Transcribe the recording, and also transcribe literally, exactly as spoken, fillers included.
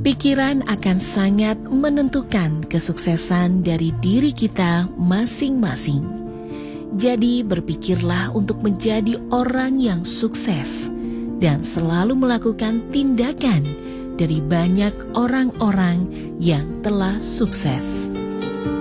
Pikiran akan sangat menentukan kesuksesan dari diri kita masing-masing. Jadi berpikirlah untuk menjadi orang yang sukses dan selalu melakukan tindakan dari banyak orang-orang yang telah sukses.